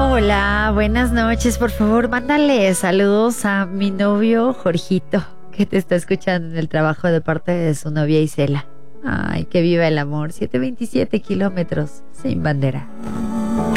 Hola, buenas noches. Por favor, mándale saludos a mi novio Jorgito, que te está escuchando en el trabajo de parte de su novia Isela. Ay, que viva el amor. 727 kilómetros sin bandera.